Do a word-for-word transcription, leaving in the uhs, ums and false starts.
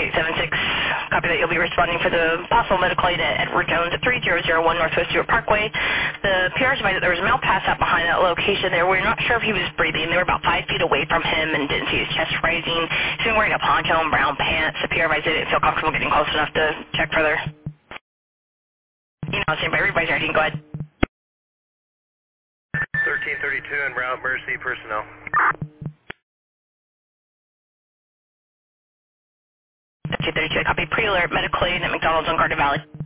eight seven six. Copy that. You'll be responding for the possible medical aid at Edward Jones at three zero zero one Northwest Stewart Parkway. The P Rs advised that there was a male passed out behind that location there. We're not sure if he was breathing. They were about five feet away from him and didn't see his chest rising. He's been wearing a poncho and brown pants. The P R advised they didn't feel comfortable getting close enough to check further. You know, same by everybody's ready. Go ahead. thirteen thirty-two and Route Mercy personnel. thirteen thirty-two, copy. Pre-alert medical aid at McDonald's on Garden Valley.